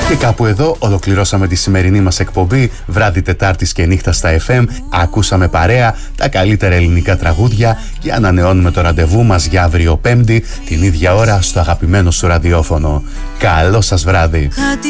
Και κάπου εδώ ολοκληρώσαμε τη σημερινή μας εκπομπή βράδυ Τετάρτης και νύχτα στα FM. Ακούσαμε παρέα τα καλύτερα ελληνικά τραγούδια και ανανεώνουμε το ραντεβού μας για αύριο Πέμπτη την ίδια ώρα στο αγαπημένο σου ραδιόφωνο. Καλό σας βράδυ.